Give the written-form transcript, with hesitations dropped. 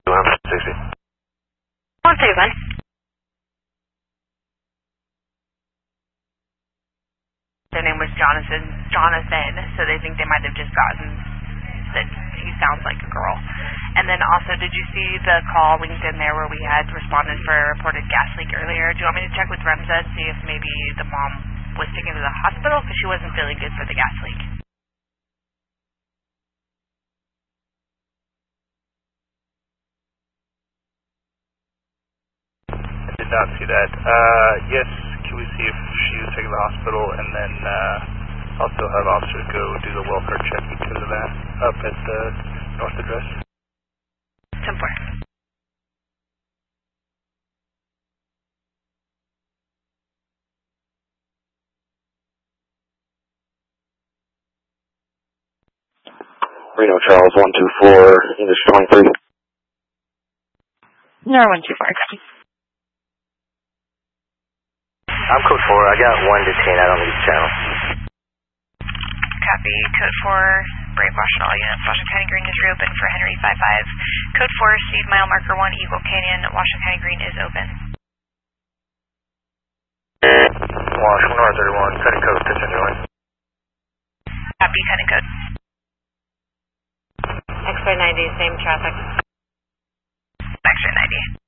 60. 131. Their name was Jonathan, so they think they might have just gotten that he sounds like a girl. And then also, did you see the call linked in there where we had responded for a reported gas leak earlier? Do you want me to check with Remza to see if maybe the mom was taken to the hospital because she wasn't feeling good for the gas leak? I did not see that. Yes, can we see if she was taken to the hospital, and then also have officers go do the welfare check because of that up at the north address? 10-4. Reno Charles 124, English 23. No, 124, copy. I'm code 4. I got one detained out on the channel. Copy. Code 4, brainwash and all units. Washington County Green is reopened for Henry 55. Code 4, seed mile marker 1, Eagle Canyon. Washington County Green is open. Wash 131, cutting code, continuing. Copy, cutting code. X-ray 90, same traffic. X-ray 90.